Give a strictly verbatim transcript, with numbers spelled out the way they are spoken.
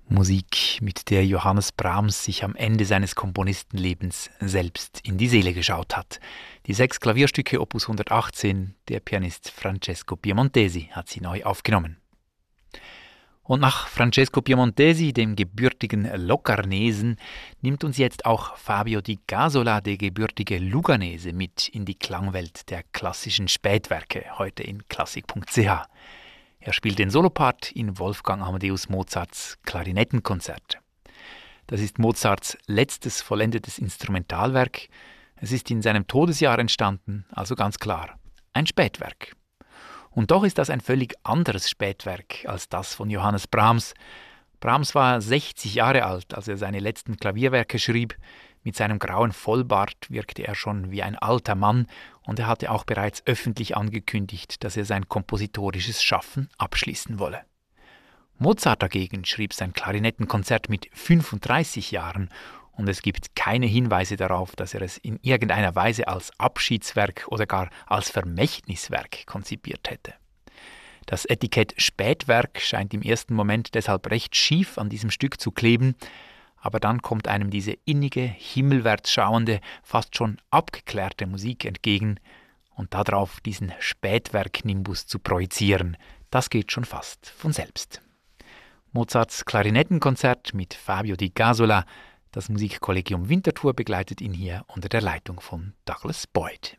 Musik, mit der Johannes Brahms sich am Ende seines Komponistenlebens selbst in die Seele geschaut hat. Die sechs Klavierstücke Opus hundertachtzehn, der Pianist Francesco Piemontesi hat sie neu aufgenommen. Und nach Francesco Piemontesi, dem gebürtigen Locarnesen, nimmt uns jetzt auch Fabio Di Gasola, der gebürtige Luganese, mit in die Klangwelt der klassischen Spätwerke, heute in klassik punkt c h. Er spielt den Solopart in Wolfgang Amadeus Mozarts Klarinettenkonzert. Das ist Mozarts letztes vollendetes Instrumentalwerk. Es ist in seinem Todesjahr entstanden, also ganz klar ein Spätwerk. Und doch ist das ein völlig anderes Spätwerk als das von Johannes Brahms. Brahms war sechzig Jahre alt, als er seine letzten Klavierwerke schrieb. Mit seinem grauen Vollbart wirkte er schon wie ein alter Mann und er hatte auch bereits öffentlich angekündigt, dass er sein kompositorisches Schaffen abschließen wolle. Mozart dagegen schrieb sein Klarinettenkonzert mit fünfunddreißig Jahren und es gibt keine Hinweise darauf, dass er es in irgendeiner Weise als Abschiedswerk oder gar als Vermächtniswerk konzipiert hätte. Das Etikett Spätwerk scheint im ersten Moment deshalb recht schief an diesem Stück zu kleben, aber dann kommt einem diese innige, himmelwärts schauende, fast schon abgeklärte Musik entgegen und darauf diesen Spätwerk-Nimbus zu projizieren, das geht schon fast von selbst. Mozarts Klarinettenkonzert mit Fabio Di Gasola, das Musikkollegium Winterthur begleitet ihn hier unter der Leitung von Douglas Boyd.